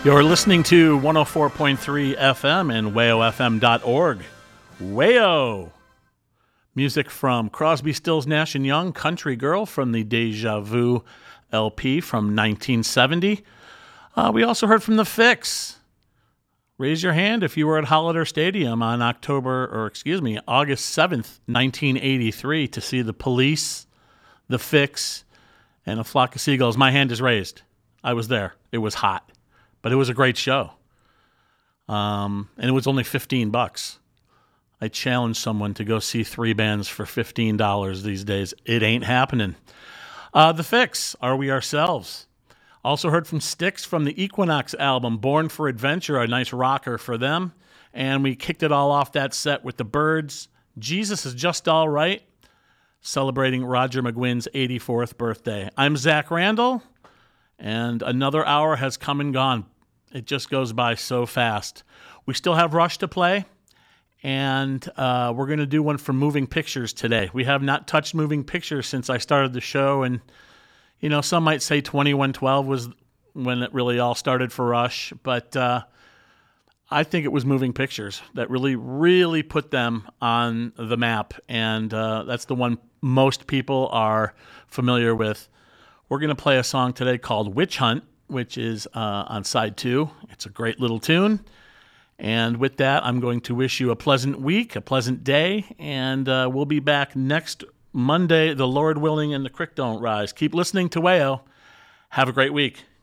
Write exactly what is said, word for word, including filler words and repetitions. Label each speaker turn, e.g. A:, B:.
A: You're listening to one oh four point three F M and wayo f m dot org. Wayo! Music from Crosby, Stills, Nash and Young, Country Girl from the Deja Vu L P from nineteen seventy. Uh, we also heard from The Fix. Raise your hand if you were at Hollander Stadium on October, or excuse me, August seventh, nineteen eighty-three to see The Police, The Fix, and A Flock of Seagulls. My hand is raised. I was there. It was hot. But it was a great show. Um, and it was only fifteen bucks. I challenge someone to go see three bands for fifteen dollars these days. It ain't happening. Uh, The Fix, Are We Ourselves? Also heard from Styx from the Equinox album, Born for Adventure, a nice rocker for them. And we kicked it all off that set with The Byrds, Jesus Is Just All Right, celebrating Roger McGuinn's eighty-fourth birthday. I'm Zach Randall, and another hour has come and gone. It just goes by so fast. We still have Rush to play, and uh, we're going to do one for Moving Pictures today. We have not touched Moving Pictures since I started the show, and, you know, some might say twenty-one twelve was when it really all started for Rush, but uh, I think it was Moving Pictures that really, really put them on the map, and uh, that's the one most people are familiar with. We're going to play a song today called Witch Hunt, which is uh, on side two. It's a great little tune. And with that, I'm going to wish you a pleasant week, a pleasant day, and uh, we'll be back next Monday, the Lord willing, and the creek don't rise. Keep listening to Wayo. Have a great week.